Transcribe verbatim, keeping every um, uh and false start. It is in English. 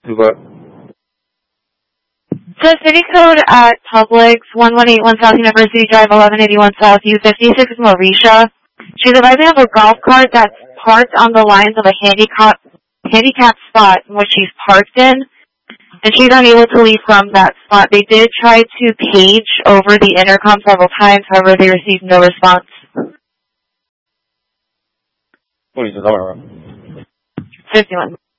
What? So city code at Publix, one one eight one South University Drive, eleven eighty-one South U fifty-six is Marisha. She's advising of a golf cart that's parked on the lines of a handicap handicap spot in which she's parked in, and she's unable to leave from that spot. They did try to page over the intercom several times, however, they received no response. What are you talking about? fifty-one.